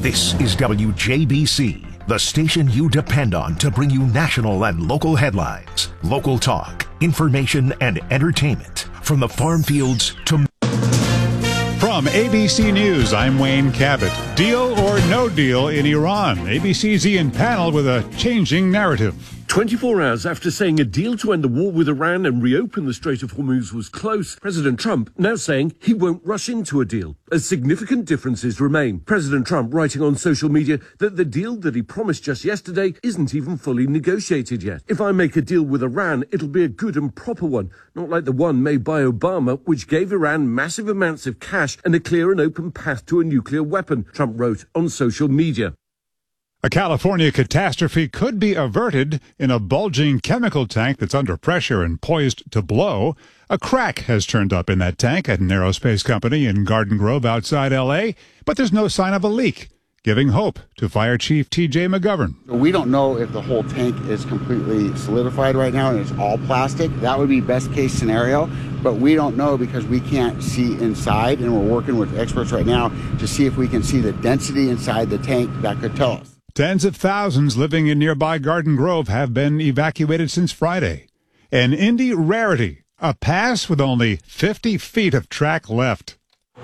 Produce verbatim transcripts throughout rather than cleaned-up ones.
This is W J B C, the station you depend on to bring you national and local headlines, local talk, information, and entertainment from the farm fields to... From A B C News, I'm Wayne Cabot. Deal or no deal in Iran? A B C's Ian Pannell with a changing narrative. twenty-four hours after saying a deal to end the war with Iran and reopen the Strait of Hormuz was close, President Trump now saying he won't rush into a deal, as significant differences remain. President Trump writing on social media that the deal that he promised just yesterday isn't even fully negotiated yet. If I make a deal with Iran, it'll be a good and proper one, not like the one made by Obama, which gave Iran massive amounts of cash and a clear and open path to a nuclear weapon, Trump wrote on social media. A California catastrophe could be averted in a bulging chemical tank that's under pressure and poised to blow. A crack has turned up in that tank at an aerospace company in Garden Grove outside L A, but there's no sign of a leak, giving hope to Fire Chief T J McGovern. We don't know if the whole tank is completely solidified right now and it's all plastic. That would be best case scenario, but we don't know because we can't see inside, and we're working with experts right now to see if we can see the density inside the tank that could tell us. Tens of thousands living in nearby Garden Grove have been evacuated since Friday. An Indy rarity, a pass with only fifty feet of track left.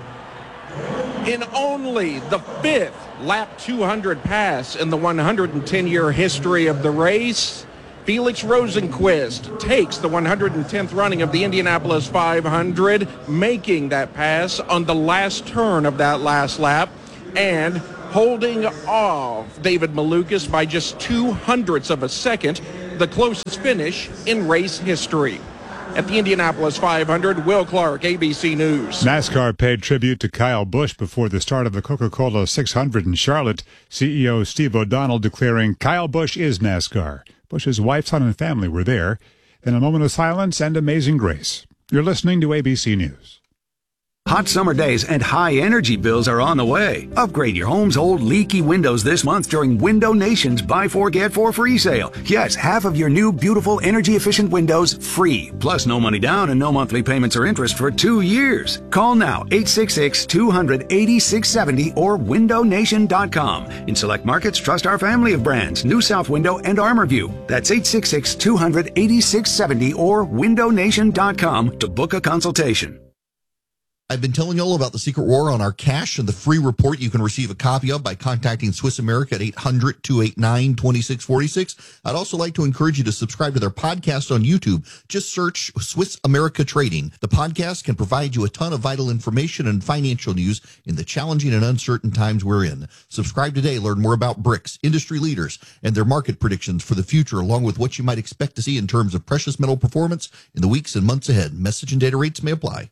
In only the fifth lap two hundred pass in the one hundred ten year history of the race, Felix Rosenqvist takes the one hundred tenth running of the Indianapolis five hundred, making that pass on the last turn of that last lap and holding off David Malukas by just two hundredths of a second, the closest finish in race history. At the Indianapolis five hundred, Will Clark, A B C News. NASCAR paid tribute to Kyle Busch before the start of the Coca-Cola six hundred in Charlotte. C E O Steve O'Donnell declaring Kyle Busch is NASCAR. Busch's wife, son, and family were there. Then a moment of silence and amazing grace. You're listening to A B C News. Hot summer days and high energy bills are on the way. Upgrade your home's old leaky windows this month during Window Nation's Buy Four Get Four free sale. Yes, half of your new beautiful energy efficient windows free. Plus no money down and no monthly payments or interest for two years. Call now eight six six, two hundred, eighty-six seventy or window nation dot com. In select markets, trust our family of brands, New South Window and ArmorView. That's eight six six, two hundred, eighty-six seventy or window nation dot com to book a consultation. I've been telling you all about the secret war on our cash and the free report you can receive a copy of by contacting Swiss America at eight hundred, two eight nine, two six four six. I'd also like to encourage you to subscribe to their podcast on YouTube. Just search Swiss America Trading. The podcast can provide you a ton of vital information and financial news in the challenging and uncertain times we're in. Subscribe today. Learn more about bricks, industry leaders, and their market predictions for the future, along with what you might expect to see in terms of precious metal performance in the weeks and months ahead. Message and data rates may apply.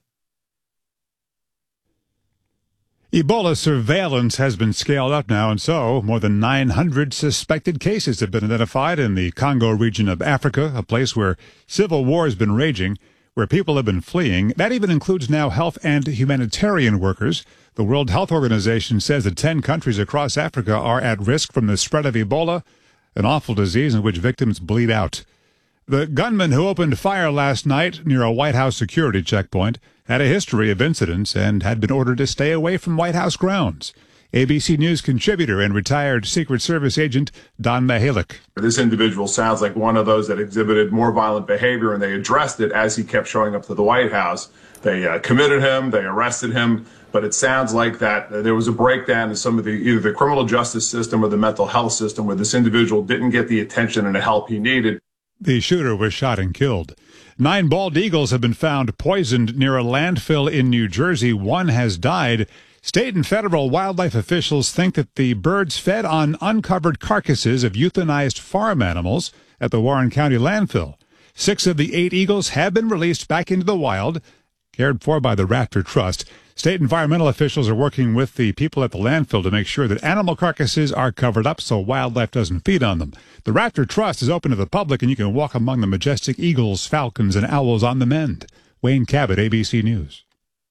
Ebola surveillance has been scaled up now, and so more than nine hundred suspected cases have been identified in the Congo region of Africa, a place where civil war has been raging, where people have been fleeing. That even includes now health and humanitarian workers. The World Health Organization says that ten countries across Africa are at risk from the spread of Ebola, an awful disease in which victims bleed out. The gunman who opened fire last night near a White House security checkpoint had a history of incidents and had been ordered to stay away from White House grounds. A B C News contributor and retired Secret Service agent Don Mihalik. This individual sounds like one of those that exhibited more violent behavior, and they addressed it as he kept showing up to the White House. They uh, committed him, they arrested him, but it sounds like that uh, there was a breakdown in some of the either the criminal justice system or the mental health system where this individual didn't get the attention and the help he needed. The shooter was shot and killed. Nine bald eagles have been found poisoned near a landfill in New Jersey. One has died. State and federal wildlife officials think that the birds fed on uncovered carcasses of euthanized farm animals at the Warren County landfill. Six of the eight eagles have been released back into the wild, cared for by the Raptor Trust. State environmental officials are working with the people at the landfill to make sure that animal carcasses are covered up so wildlife doesn't feed on them. The Raptor Trust is open to the public, and you can walk among the majestic eagles, falcons, and owls on the mend. Wayne Cabot, A B C News.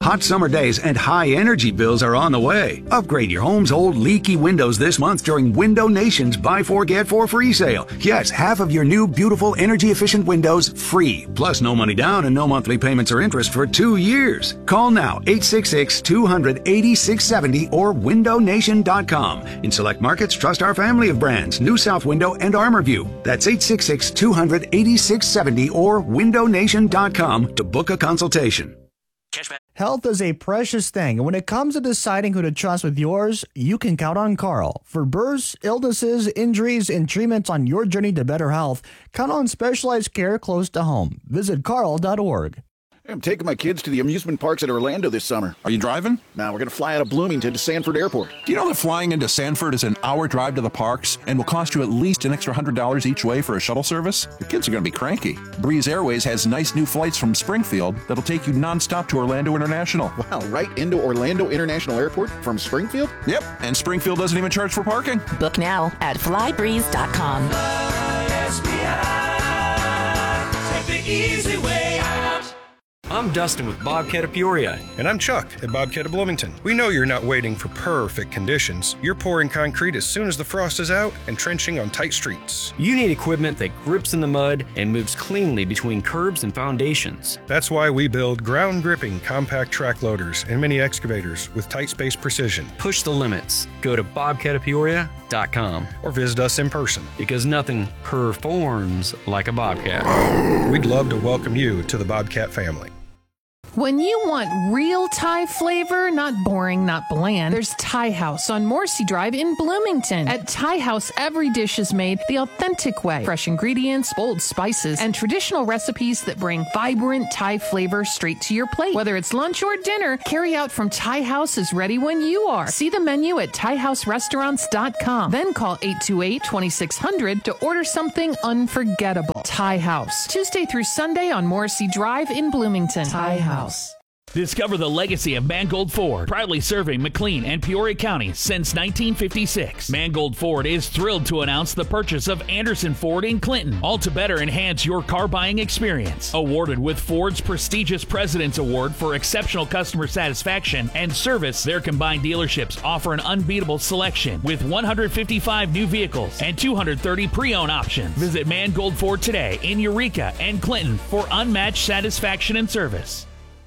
Hot summer days and high energy bills are on the way. Upgrade your home's old leaky windows this month during Window Nation's Buy Four Get Four free sale. Yes, half of your new beautiful energy efficient windows free. Plus no money down and no monthly payments or interest for two years. Call now eight six six, two hundred, eighty-six seventy or window nation dot com. In select markets, trust our family of brands, New South Window and ArmorView. That's eight six six, two hundred, eighty-six seventy or window nation dot com to book a consultation. Health is a precious thing, and when it comes to deciding who to trust with yours, you can count on Carl. For births, illnesses, injuries, and treatments on your journey to better health, count on specialized care close to home. Visit carl dot org. I'm taking my kids to the amusement parks at Orlando this summer. Are you driving? Now we're going to fly out of Bloomington to Sanford Airport. Do you know that flying into Sanford is an hour drive to the parks and will cost you at least an extra one hundred dollars each way for a shuttle service? Your kids are going to be cranky. Breeze Airways has nice new flights from Springfield that'll take you nonstop to Orlando International. Wow, right into Orlando International Airport from Springfield? Yep, and Springfield doesn't even charge for parking. Book now at fly breeze dot com. Take the easy way out. I'm Dustin with Bobcat of Peoria. And I'm Chuck at Bobcat of Bloomington. We know you're not waiting for perfect conditions. You're pouring concrete as soon as the frost is out and trenching on tight streets. You need equipment that grips in the mud and moves cleanly between curbs and foundations. That's why we build ground-gripping compact track loaders and mini excavators with tight space precision. Push the limits. Go to bobcat of peoria dot com or visit us in person. Because nothing performs like a Bobcat. We'd love to welcome you to the Bobcat family. When you want real Thai flavor, not boring, not bland, there's Thai House on Morrissey Drive in Bloomington. At Thai House, every dish is made the authentic way. Fresh ingredients, bold spices, and traditional recipes that bring vibrant Thai flavor straight to your plate. Whether it's lunch or dinner, carry out from Thai House is ready when you are. See the menu at thai house restaurants dot com. Then call eight two eight, two six zero zero to order something unforgettable. Thai House, Tuesday through Sunday on Morrissey Drive in Bloomington. Thai House. Discover the legacy of Mangold Ford, proudly serving McLean and Peoria County since nineteen fifty-six. Mangold Ford is thrilled to announce the purchase of Anderson Ford in Clinton, all to better enhance your car buying experience. Awarded with Ford's prestigious President's Award for exceptional customer satisfaction and service, their combined dealerships offer an unbeatable selection with one hundred fifty-five new vehicles and two hundred thirty pre-owned options. Visit Mangold Ford today in Eureka and Clinton for unmatched satisfaction and service.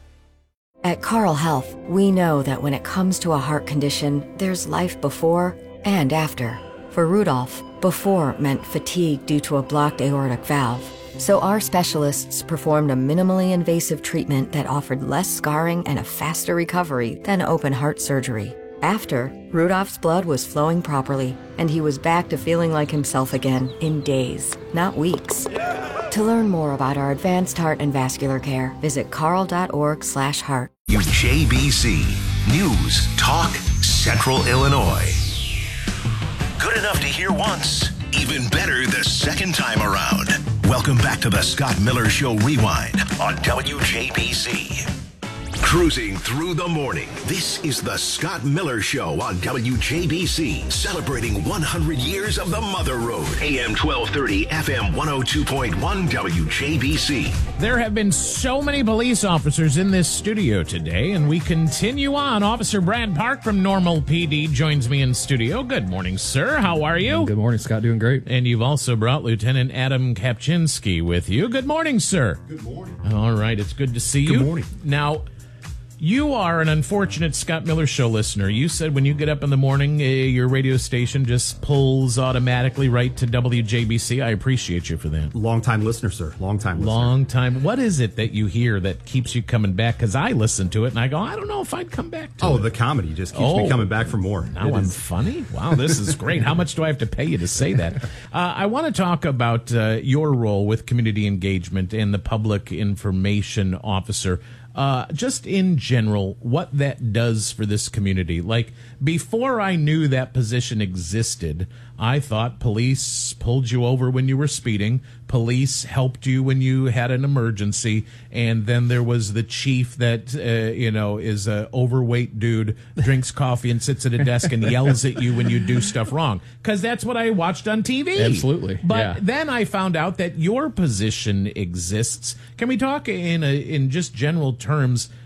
At Carl Health, we know that when it comes to a heart condition, there's life before and after. For Rudolph, before meant fatigue due to a blocked aortic valve. So our specialists performed a minimally invasive treatment that offered less scarring and a faster recovery than open heart surgery. After, Rudolph's blood was flowing properly, and he was back to feeling like himself again in days, not weeks. To learn more about our advanced heart and vascular care, visit carl dot org slash heart. U J B C News Talk Central Illinois. Good enough to hear once, even better the second time around. Welcome back to the Scott Miller Show Rewind on W J B C. Cruising through the morning. This is the Scott Miller Show on W J B C, celebrating one hundred years of the Mother Road. A M twelve thirty, F M one oh two point one, W J B C. There have been so many police officers in this studio today, and we continue on. Officer Brad Park from Normal P D joins me in studio. Good morning, sir. How are you? Good morning, Scott. Doing great. And you've also brought Lieutenant Adam Kapczynski with you. Good morning, sir. Good morning. All right. It's good to see you. Good morning. Now, you are an unfortunate Scott Miller Show listener. You said when you get up in the morning, uh, your radio station just pulls automatically right to W J B C. I appreciate you for that. Long-time listener, sir. Long-time listener. Long time. What is it that you hear that keeps you coming back? Because I listen to it, and I go, I don't know if I'd come back to oh, it. Oh, the comedy just keeps oh, me coming back for more. Now it I'm is. funny? Wow, this is great. How much do I have to pay you to say that? Uh, I want to talk about uh, your role with community engagement and the public information officer. Uh, just in general, what that does for this community. Like, before I knew that position existed, I thought police pulled you over when you were speeding, police helped you when you had an emergency, and then there was the chief that, uh, you know, is a overweight dude, drinks coffee and sits at a desk and yells at you when you do stuff wrong. Because that's what I watched on T V. Absolutely. But yeah. then I found out that your position exists. Can we talk in a, in just general terms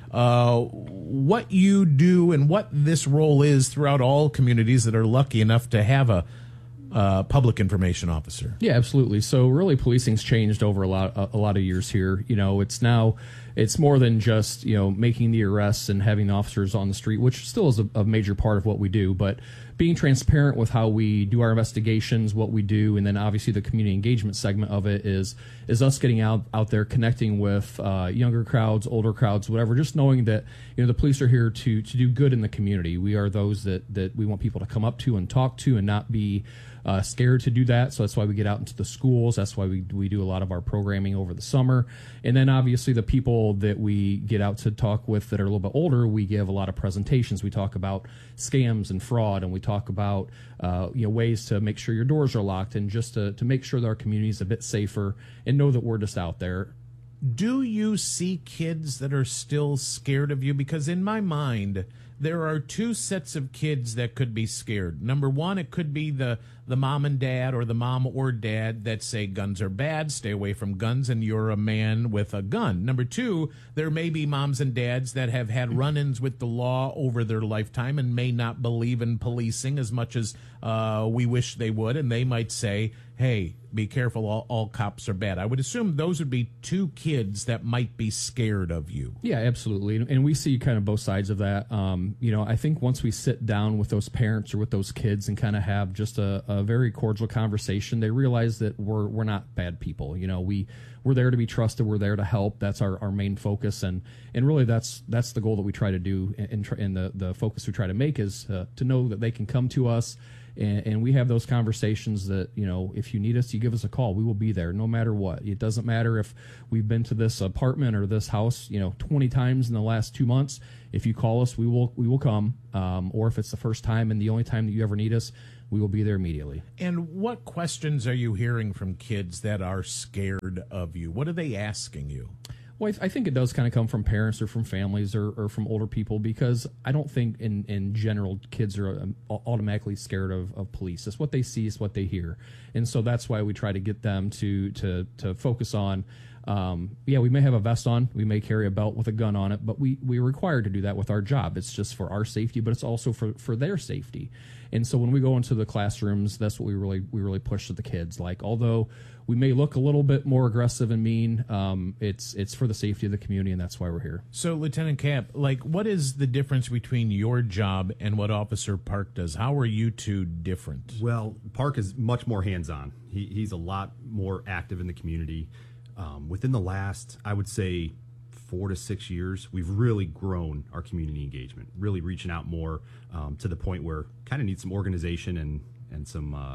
uh, what you do and what this role is throughout all communities that are lucky enough to have a uh, public information officer. Yeah, absolutely. So really policing's changed over a lot, a, a lot of years here. You know, it's now, it's more than just, you know, making the arrests and having officers on the street, which still is a, a major part of what we do, but being transparent with how we do our investigations, what we do, and then obviously the community engagement segment of it is is us getting out out there, connecting with uh, younger crowds, older crowds, whatever. Just knowing that, you know, the police are here to to do good in the community. We are those that that we want people to come up to and talk to, and not be uh, scared to do that. So that's why we get out into the schools. That's why we we do a lot of our programming over the summer. And then obviously the people that we get out to talk with that are a little bit older, we give a lot of presentations. We talk about scams and fraud, and we talk about uh, you know, ways to make sure your doors are locked, and just to, to make sure that our community is a bit safer, and know that we're just out there. Do you see kids that are still scared of you? Because in my mind, there are two sets of kids that could be scared. Number one, it could be the, the mom and dad, or the mom or dad that say guns are bad, stay away from guns, and you're a man with a gun. Number two, there may be moms and dads that have had run-ins with the law over their lifetime and may not believe in policing as much as uh, we wish they would, and they might say, hey, be careful, all, all cops are bad. I would assume those would be two kids that might be scared of you. Yeah, absolutely. And we see kind of both sides of that. Um, you know, I think once we sit down with those parents or with those kids and kind of have just a, a very cordial conversation, they realize that we're we're not bad people. You know, we we're there to be trusted. We're there to help. That's our, our main focus, and and really that's that's the goal that we try to do, and, and the the focus we try to make is uh, to know that they can come to us. And, and we have those conversations that, you know, if you need us, you give us a call. We will be there no matter what. It doesn't matter if we've been to this apartment or this house, you know, twenty times in the last two months. If you call us, we will we will come. Um, or if it's the first time and the only time that you ever need us, we will be there immediately. And what questions are you hearing from kids that are scared of you? What are they asking you? Well, I, th- I think it does kind of come from parents or from families or, or from older people, because I don't think in, in general kids are um, automatically scared of, of police. It's what they see, it's what they hear. And so that's why we try to get them to to, to focus on, um, yeah, we may have a vest on, we may carry a belt with a gun on it, but we, we're required to do that with our job. It's just for our safety, but it's also for, for their safety. And so when we go into the classrooms, that's what we really we really push to the kids. Like, although we may look a little bit more aggressive and mean, um, it's it's for the safety of the community, and that's why we're here. So, Lieutenant Camp, like, what is the difference between your job and what Officer Park does? How are you two different? Well, Park is much more hands-on. He, he's a lot more active in the community. Um, within the last, I would say, four to six years, we've really grown our community engagement, really reaching out more um, to the point where kind of need some organization and and some. Uh,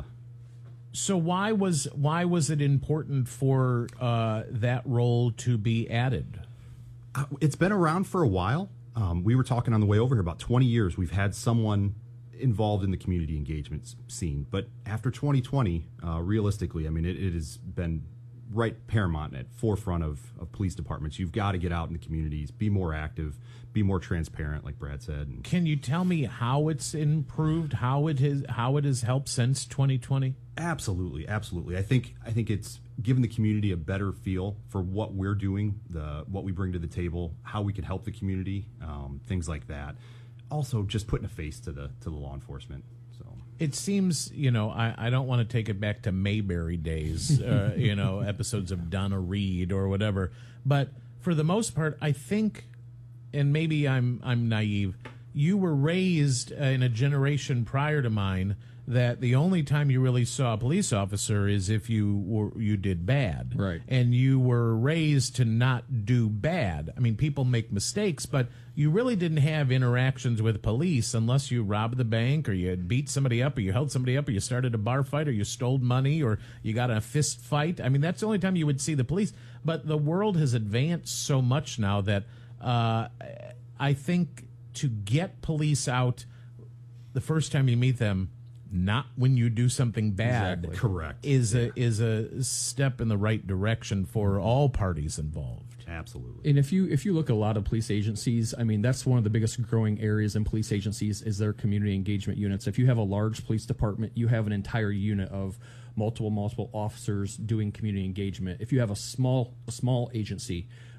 so why was why was it important for uh, that role to be added? Uh, it's been around for a while. Um, we were talking on the way over here about twenty years. We've had someone involved in the community engagement scene, but after twenty twenty, uh, realistically, I mean, it, it has been right paramount at forefront of, of police departments. You've got to get out in the communities, be more active, be more transparent, like Brad said. And can you tell me how it's improved, how it has how it has helped since twenty twenty? Absolutely, absolutely. I think I think it's given the community a better feel for what we're doing, the what we bring to the table, how we can help the community, um, things like that. Also, just putting a face to the to the law enforcement. So it seems, you know, I, I don't want to take it back to Mayberry days, uh, you know, episodes of Donna Reed or whatever. But for the most part, I think, and maybe I'm I'm naive, you were raised in a generation prior to mine that the only time you really saw a police officer is if you were you did bad. Right. And you were raised to not do bad. I mean, people make mistakes, but you really didn't have interactions with police unless you robbed the bank or you beat somebody up or you held somebody up or you started a bar fight or you stole money or you got in a fist fight. I mean, that's the only time you would see the police. But the world has advanced so much now that uh, I think to get police out the first time you meet them, not when you do something bad, exactly. Correct. is a is a step in the right direction for all parties involved. Absolutely. And if you if you look at a lot of police agencies, I mean, that's one of the biggest growing areas in police agencies is their community engagement units. If you have a large police department, you have an entire unit of multiple multiple officers doing community engagement. If you have a small a small agency,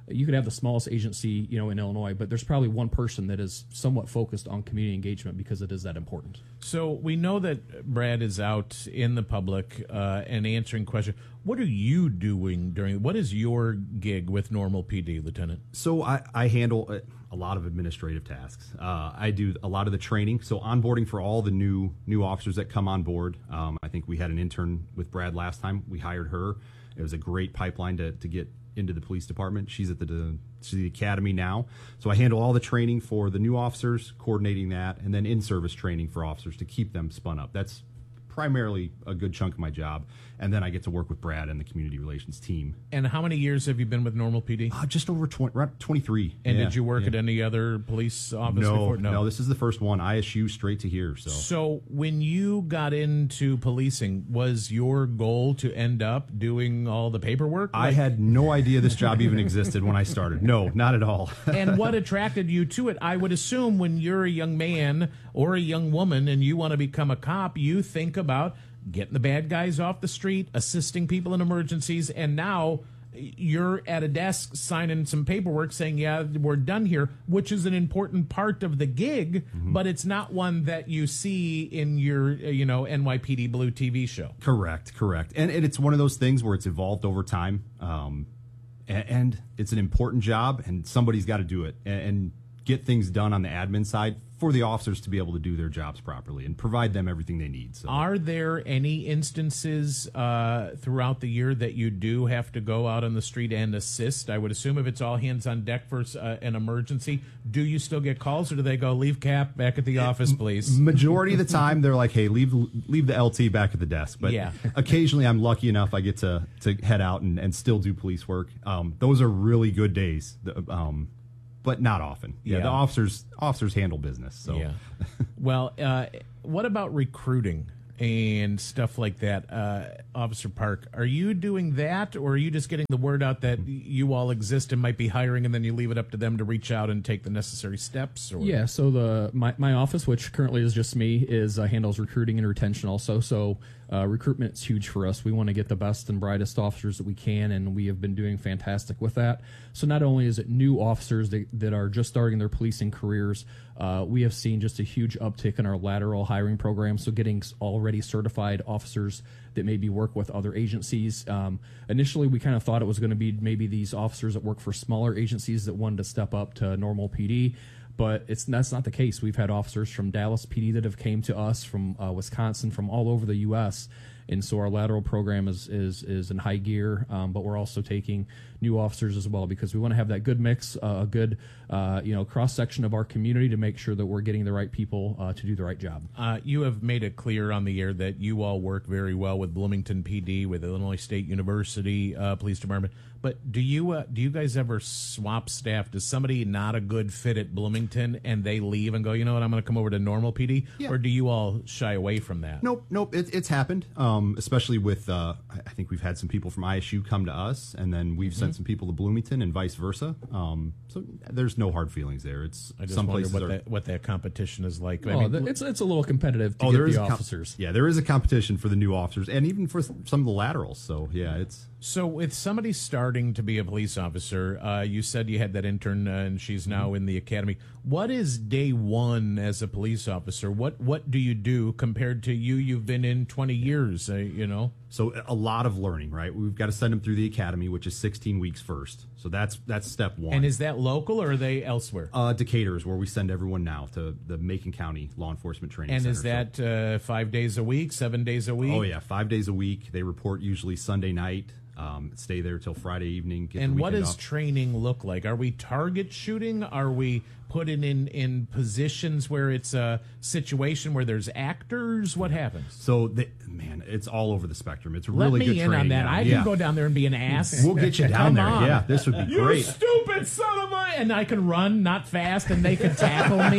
you could have the smallest agency, you know, in Illinois, but there's probably one person that is somewhat focused on community engagement because it is that important. So we know that Brad is out in the public uh, and answering questions. What are you doing during, what is your gig with Normal P D, Lieutenant? So I, I handle a, a lot of administrative tasks. Uh, I do a lot of the training, so onboarding for all the new new officers that come on board. Um, I think we had an intern with Brad last time. We hired her. It was a great pipeline to, to get into the police department. She's at the, she's at the academy now. So I handle all the training for the new officers, coordinating that, and then in-service training for officers to keep them spun up. That's primarily a good chunk of my job. And then I get to work with Brad and the community relations team. And how many years have you been with Normal P D? Uh, just over twenty, right, twenty-three. And yeah, did you work yeah. at any other police office no, before? No, no, this is the first one. I S U straight to here. So. so when you got into policing, was your goal to end up doing all the paperwork? I Like- had no idea this job even existed when I started. No, not at all. And what attracted you to it? I would assume when you're a young man or a young woman and you want to become a cop, you think about getting the bad guys off the street, assisting people in emergencies, and now you're at a desk signing some paperwork saying, yeah, we're done here, which is an important part of the gig, mm-hmm. but it's not one that you see in your, you know, N Y P D Blue T V show. Correct, correct. And, and it's one of those things where it's evolved over time, um, and, and it's an important job, and somebody's got to do it and, and get things done on the admin side for the officers to be able to do their jobs properly and provide them everything they need. So, are there any instances uh, throughout the year that you do have to go out on the street and assist? I would assume if it's all hands on deck for uh, an emergency, do you still get calls, or do they go, leave Cap back at the office, please? Majority of the time, they're like, hey, leave leave the L T back at the desk. But yeah. Occasionally, I'm lucky enough I get to, to head out and, and still do police work. Um, those are really good days. The, um, But not often. Yeah, Yeah. the officers officers handle business. So, Yeah. Well, uh, what about recruiting and stuff like that? Uh, Officer Park, are you doing that, or are you just getting the word out that you all exist and might be hiring, and then you leave it up to them to reach out and take the necessary steps? Or? Yeah, so the my, my office, which currently is just me, is uh, handles recruiting and retention also. So uh, recruitment is huge for us. We want to get the best and brightest officers that we can, and we have been doing fantastic with that. So not only is it new officers that, that are just starting their policing careers, uh, we have seen just a huge uptick in our lateral hiring program. So getting already certified officers that maybe work with other agencies. Um, initially, we kind of thought it was going to be maybe these officers that work for smaller agencies that wanted to step up to Normal P D. But it's that's not the case. We've had officers from Dallas P D that have came to us, from uh, Wisconsin, from all over the U S, and so our lateral program is is is in high gear. Um, but we're also taking new officers as well, because we want to have that good mix, uh, a good uh, you know cross section of our community to make sure that we're getting the right people uh, to do the right job. Uh, you have made it clear on the air that you all work very well with Bloomington P D, with Illinois State University uh, Police Department. But do you uh, do you guys ever swap staff? Does somebody not a good fit at Bloomington and they leave and go, you know what, I'm going to come over to Normal P D? Yeah. Or do you all shy away from that? Nope, nope. It, it's happened, um, especially with, uh, I think we've had some people from I S U come to us, and then we've mm-hmm. sent some people to Bloomington and vice versa. Um, so there's no hard feelings there. It's I just some wonder places what, are, that, what that competition is like. Oh, I mean, it's it's a little competitive to oh, get there is the a com- officers. Yeah, there is a competition for the new officers, and even for some of the laterals. So yeah, it's so with somebody starting to be a police officer, uh, you said you had that intern, uh, and she's now Mm-hmm. in the academy. What is day one as a police officer? What what do you do compared to you? You've been in twenty years, uh, you know. So a lot of learning, right? We've got to send them through the academy, which is sixteen weeks first. So that's that's step one. And is that local, or are they elsewhere? Uh, Decatur is where we send everyone now, to the Macon County Law Enforcement Training And Center. is that uh, five days a week, seven days a week? Oh yeah, five days a week. They report usually Sunday night. Um, stay there till Friday evening. Get And the what weekend does off. training look like? Are we target shooting? Are we putting in, in positions where it's a situation where there's actors? What happens? So, they, man, it's all over the spectrum. It's Let really me good in training. on that. now. I yeah. can go down there and be an ass. We'll get you down Come there. on. Yeah, this would be You great. stupid son of a... And I can run, not fast, and they can tackle me.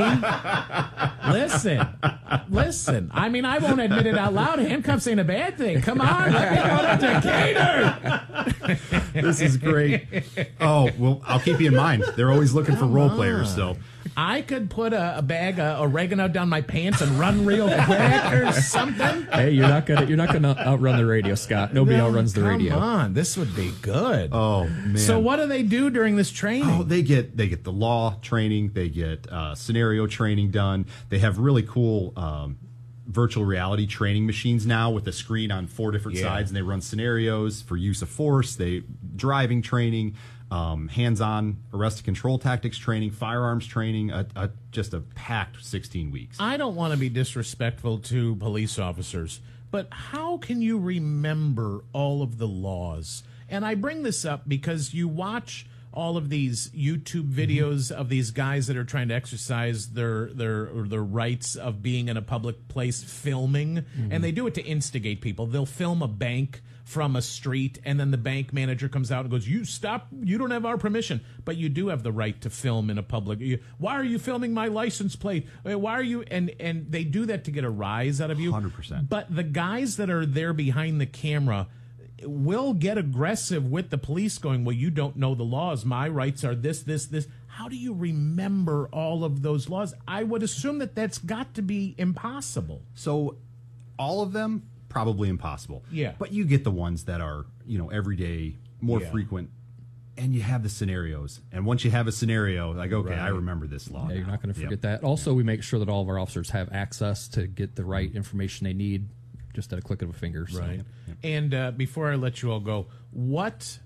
Listen. Listen. I mean, I won't admit it out loud. Handcuffs ain't a bad thing. Come on. Let me go to Decatur. This is great. Oh, well, I'll keep you in mind. They're always looking for Come role on. players. So, I could put a, a bag of oregano down my pants and run real quick or something. Hey, you're not gonna you're not gonna outrun the radio, Scott. Nobody No, outruns the come radio. Come on, this would be good. Oh man! So what do they do during this training? Oh, they get they get the law training. They get uh, scenario training done. They have really cool um, virtual reality training machines now with a screen on four different Yeah. sides, and they run scenarios for use of force. They driving training. Um, hands-on arrest and control tactics training, firearms training, a, a, just a packed sixteen weeks. I don't want to be disrespectful to police officers, but how can you remember all of the laws? And I bring this up because you watch all of these YouTube videos mm-hmm. of these guys that are trying to exercise their their their rights of being in a public place filming, mm-hmm. and they do it to instigate people. They'll film a bank from a street, and then the bank manager comes out and goes, you stop, you don't have our permission, but you do have the right to film in a public. You, why are you filming my license plate? Why are you, and, and they do that to get a rise out of you. one hundred percent. But the guys that are there behind the camera will get aggressive with the police going, well, you don't know the laws. My rights are this, this, this. How do you remember all of those laws? I would assume that that's got to be impossible. So all of them, probably impossible. Yeah. But you get the ones that are, you know, everyday, more Yeah. frequent, and you have the scenarios. And once you have a scenario, like, okay, Right. I remember this law. Yeah, you're now. not going to Yep. forget that. Also, we make sure that all of our officers have access to get the right information they need just at a click of a finger. So. Right. And uh, before I let you all go, what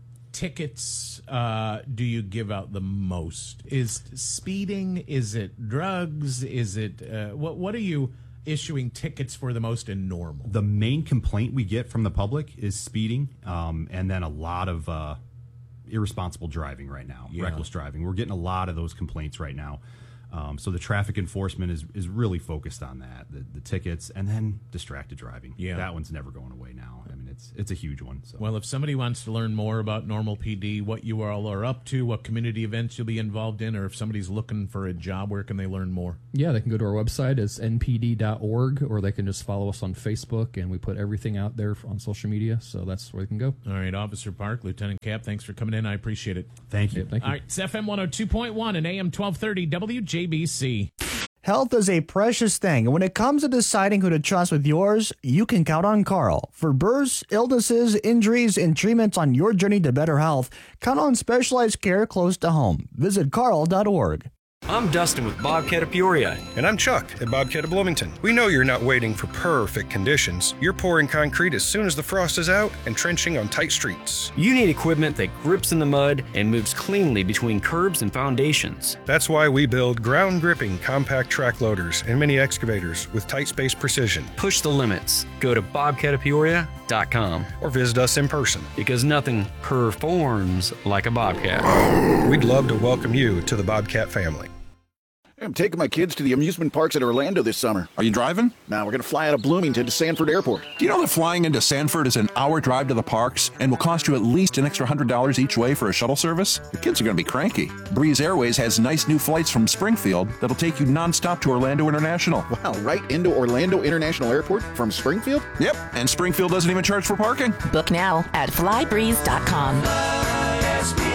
tickets uh, do you give out the most? Is speeding? Is it drugs? Is it uh, what? What are you issuing tickets for the most in normal? The main complaint we get from the public is speeding, um, and then a lot of uh, irresponsible driving right now, Yeah. reckless driving. We're getting a lot of those complaints right now. Um, so the traffic enforcement is, is really focused on that, the, the tickets, and then distracted driving. Yeah. That one's never going away now. I mean, it's it's a huge one. So. Well, if somebody wants to learn more about Normal P D, what you all are up to, what community events you'll be involved in, or if somebody's looking for a job, where can they learn more? Yeah, they can go to our website. It's N P D dot org, or they can just follow us on Facebook, and we put everything out there on social media, so that's where they can go. All right, Officer Park, Lieutenant Cap, thanks for coming in. I appreciate it. Thank you. Yeah, thank you. All right, it's F M one oh two point one and A M twelve thirty W J B C. Health is a precious thing, and when it comes to deciding who to trust with yours, you can count on Carl. For births, illnesses, injuries, and treatments on your journey to better health, count on specialized care close to home. Visit carl dot org. I'm Dustin with Bobcat of Peoria. And I'm Chuck at Bobcat of Bloomington. We know you're not waiting for perfect conditions. You're pouring concrete as soon as the frost is out and trenching on tight streets. You need equipment that grips in the mud and moves cleanly between curbs and foundations. That's why we build ground-gripping compact track loaders and mini excavators with tight space precision. Push the limits. Go to bobcat of peoria dot com or visit us in person. Because nothing performs like a Bobcat. We'd love to welcome you to the Bobcat family. I'm taking my kids to the amusement parks at Orlando this summer. Are you driving? Now we're going to fly out of Bloomington to Sanford Airport. Do you know that flying into Sanford is an hour drive to the parks and will cost you at least an extra one hundred dollars each way for a shuttle service? The kids are going to be cranky. Breeze Airways has nice new flights from Springfield that'll take you nonstop to Orlando International. Wow, right into Orlando International Airport from Springfield? Yep, and Springfield doesn't even charge for parking. Book now at fly breeze dot com. S B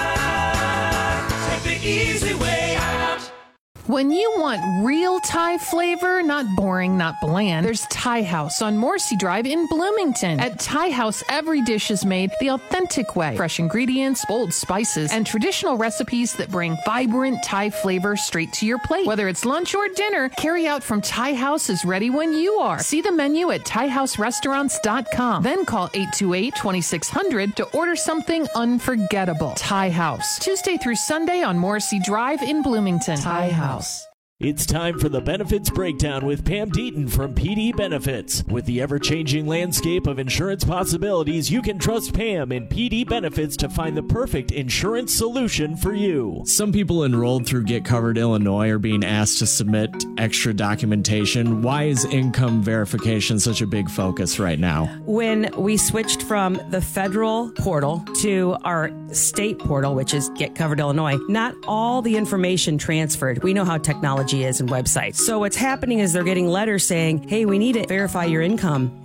I, take the easy way out. When you want real Thai flavor, not boring, not bland, there's Thai House on Morrissey Drive in Bloomington. At Thai House, every dish is made the authentic way. Fresh ingredients, bold spices, and traditional recipes that bring vibrant Thai flavor straight to your plate. Whether it's lunch or dinner, carry out from Thai House is ready when you are. See the menu at thai house restaurants dot com. Then call eight two eight, two six zero zero to order something unforgettable. Thai House. Tuesday through Sunday on Morrissey Drive in Bloomington. Thai House. It's time for the Benefits Breakdown with Pam Deaton from P D Benefits. With the ever-changing landscape of insurance possibilities, you can trust Pam and P D Benefits to find the perfect insurance solution for you. Some people enrolled through Get Covered Illinois are being asked to submit extra documentation. Why is income verification such a big focus right now? When we switched from the federal portal to our state portal, which is Get Covered Illinois, not all the information transferred. We know how technology is and websites. So what's happening is they're getting letters saying, hey, we need to verify your income.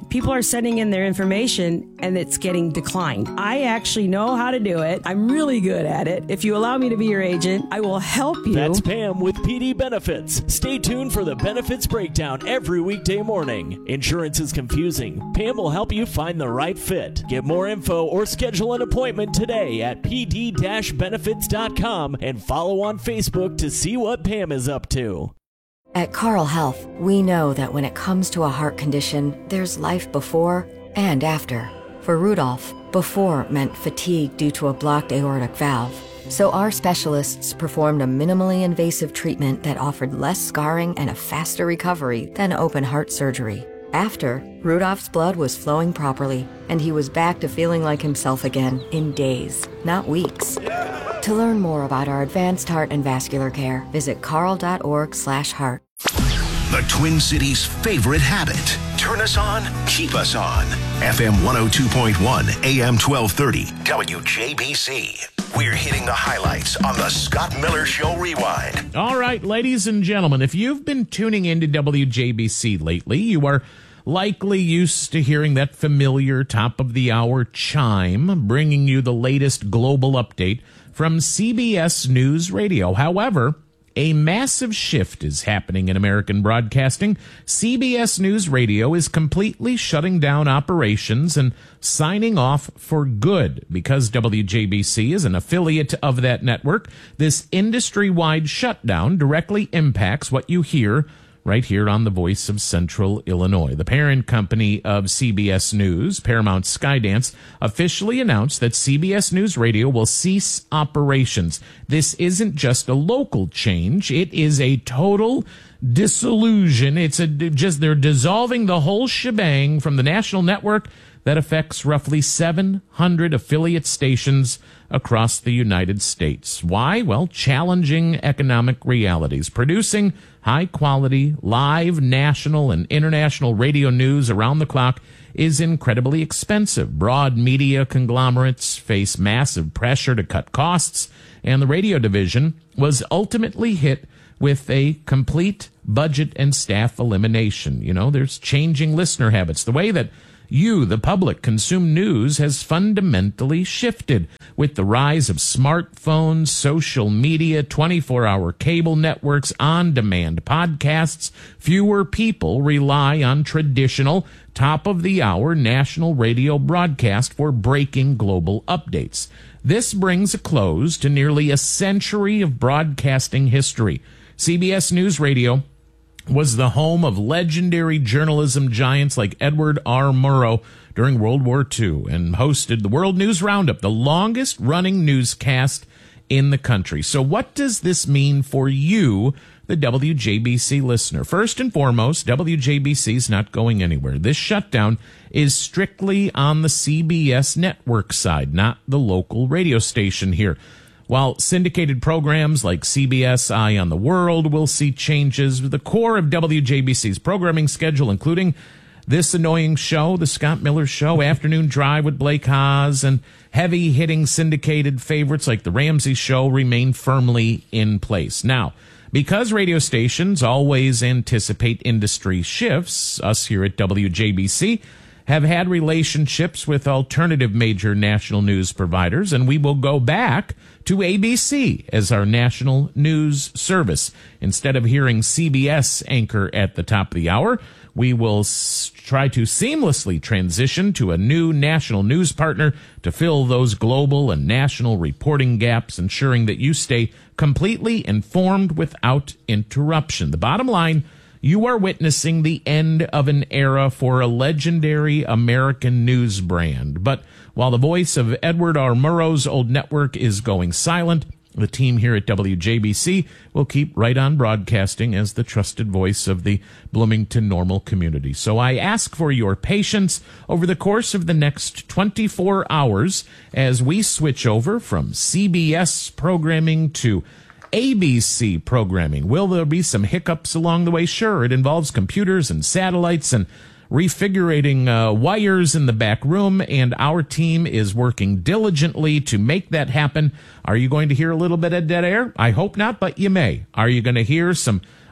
people are sending in their information and it's getting declined. I actually know how to do it. I'm really good at it. If you allow me to be your agent, I will help you. That's Pam with P D Benefits. Stay tuned for the Benefits Breakdown every weekday morning. Insurance is confusing. Pam will help you find the right fit. Get more info or schedule an appointment today at p d dash benefits dot com and follow on Facebook to see what Pam is up to. At Carl Health, we know that when it comes to a heart condition, there's life before and after. For Rudolph, before meant fatigue due to a blocked aortic valve. So our specialists performed a minimally invasive treatment that offered less scarring and a faster recovery than open heart surgery. After, Rudolph's blood was flowing properly, and he was back to feeling like himself again in days, not weeks. To learn more about our advanced heart and vascular care, visit carl.org slash heart. The Twin Cities' favorite habit. Turn us on, keep us on. F M one oh two point one, A M twelve thirty, W J B C. We're hitting the highlights on the Scott Miller Show Rewind. All right, ladies and gentlemen, if you've been tuning into W J B C lately, you are likely used to hearing that familiar top-of-the-hour chime, bringing you the latest global update from C B S News Radio. However, a massive shift is happening in American broadcasting. C B S News Radio is completely shutting down operations and signing off for good. Because W J B C is an affiliate of that network, this industry-wide shutdown directly impacts what you hear right here on the Voice of Central Illinois. The parent company of C B S News, Paramount Skydance, officially announced that C B S News Radio will cease operations. This isn't just a local change. It is a total dissolution. It's a just they're dissolving the whole shebang from the national network that affects roughly seven hundred affiliate stations across the United States. Why? Well, challenging economic realities. Producing high-quality, live, national, and international radio news around the clock is incredibly expensive. Broad media conglomerates face massive pressure to cut costs, and the radio division was ultimately hit with a complete budget and staff elimination. You know, there's changing listener habits. The way that you, the public, consume news has fundamentally shifted. With the rise of smartphones, social media, twenty-four hour cable networks, on-demand podcasts, fewer people rely on traditional top-of-the-hour national radio broadcast for breaking global updates. This brings a close to nearly a century of broadcasting history. C B S News Radio was the home of legendary journalism giants like Edward R. Murrow during World War Two and hosted the World News Roundup, the longest-running newscast in the country. So what does this mean for you, the W J B C listener? First and foremost, W J B C is not going anywhere. This shutdown is strictly on the C B S network side, not the local radio station here. While syndicated programs like C B S Eye on the World will see changes, the core of W J B C's programming schedule, including this annoying show, The Scott Miller Show, Afternoon Drive with Blake Haas, and heavy-hitting syndicated favorites like The Ramsey Show, remain firmly in place. Now, because radio stations always anticipate industry shifts, us here at W J B C have had relationships with alternative major national news providers, and we will go back to A B C as our national news service. Instead of hearing C B S anchor at the top of the hour, we will s- try to seamlessly transition to a new national news partner to fill those global and national reporting gaps, ensuring that you stay completely informed without interruption. The bottom line, you are witnessing the end of an era for a legendary American news brand. But while the voice of Edward R. Murrow's old network is going silent, the team here at W J B C will keep right on broadcasting as the trusted voice of the Bloomington Normal community. So I ask for your patience over the course of the next twenty-four hours as we switch over from C B S programming to A B C programming. Will there be some hiccups along the way? Sure, it involves computers and satellites and refigurating uh, wires in the back room, and our team is working diligently to make that happen. Are you going to hear a little bit of dead air? I hope not, but you may. Are you going to hear some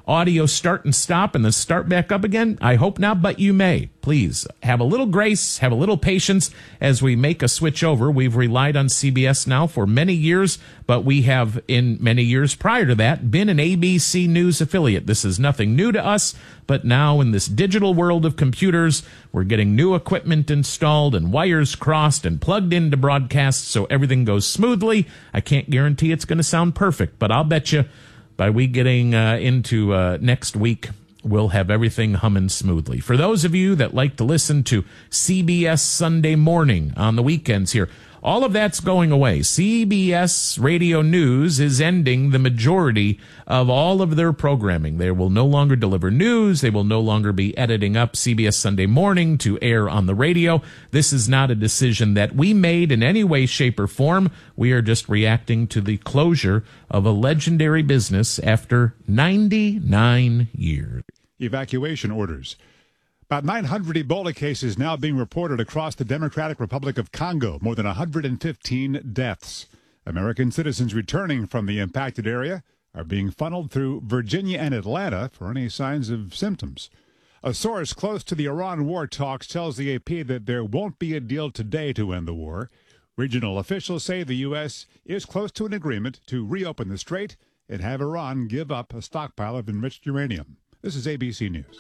audio start and stop and then start back up again? I hope not, but you may. Please have a little grace, have a little patience as we make a switch over. We've relied on C B S now for many years, but we have, in many years prior to that, been an A B C News affiliate. This is nothing new to us, but now in this digital world of computers, we're getting new equipment installed and wires crossed and plugged into broadcasts so everything goes smoothly. I can't guarantee it's going to sound perfect, but I'll bet you by we getting uh, into uh, next week, we'll have everything humming smoothly. For those of you that like to listen to C B S Sunday Morning on the weekends here, all of that's going away. C B S Radio News is ending the majority of all of their programming. They will no longer deliver news. They will no longer be editing up C B S Sunday Morning to air on the radio. This is not a decision that we made in any way, shape, or form. We are just reacting to the closure of a legendary business after ninety-nine years. Evacuation orders. About nine hundred Ebola cases now being reported across the Democratic Republic of Congo, more than one hundred fifteen deaths. American citizens returning from the impacted area are being funneled through Virginia and Atlanta for any signs of symptoms. A source close to the Iran war talks tells the A P that there won't be a deal today to end the war. Regional officials say the U S is close to an agreement to reopen the strait and have Iran give up a stockpile of enriched uranium. This is A B C News.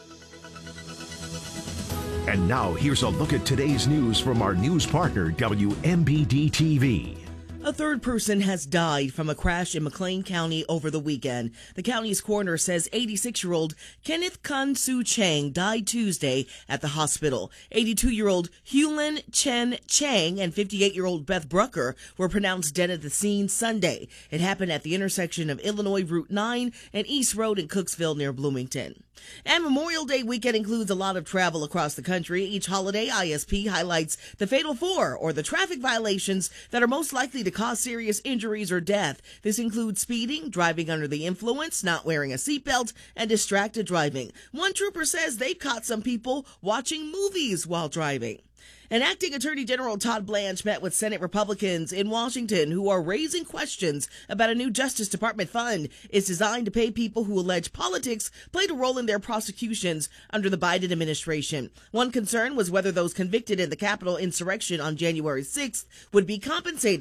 And now here's a look at today's news from our news partner, W M B D T V. A third person has died from a crash in McLean County over the weekend. The county's coroner says eighty-six-year-old Kenneth Kun Soo Chang died Tuesday at the hospital. eighty-two-year-old Hulin Chen Chang and fifty-eight-year-old Beth Brucker were pronounced dead at the scene Sunday. It happened at the intersection of Illinois Route nine and East Road in Cooksville near Bloomington. And Memorial Day weekend includes a lot of travel across the country. Each holiday, I S P highlights the fatal four, or the traffic violations that are most likely to cause serious injuries or death. This includes speeding, driving under the influence, not wearing a seatbelt, and distracted driving. One trooper says they caught some people watching movies while driving. And Acting Attorney General Todd Blanche met with Senate Republicans in Washington who are raising questions about a new Justice Department fund. It's designed to pay people who allege politics played a role in their prosecutions under the Biden administration. One concern was whether those convicted in the Capitol insurrection on January sixth would be compensated